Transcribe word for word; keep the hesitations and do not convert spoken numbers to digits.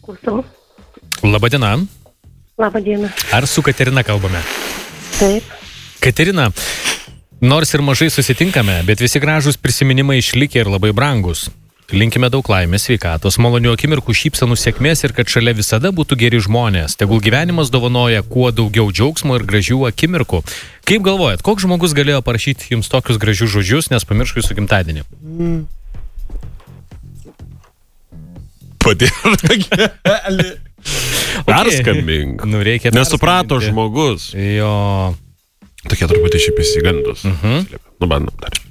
Klausau. Labadiena. Labadiena. Ar su Katerina kalbame? Taip. Katerina, nors ir mažai susitinkame, bet visi gražūs prisiminimai išlikę ir labai brangus. Linkime daug laimės, sveikatos, malonių akimirkų, šypsenų, sėkmės ir kad šalia visada būtų geri žmonės. Tegul gyvenimas dovanoja kuo daugiau džiaugsmo ir gražių akimirkų. Kaip galvojat, koks žmogus galėjo parašyti jums tokius gražius žodžius, nes pamiršau jūsų gimtadienį? Mm. Padėk ragelį. Perskambink. Nu, reikia nesuprato žmogus. Jo. Tokie truputį šiaip įsigandus. Mhm. Nu, bandom dar.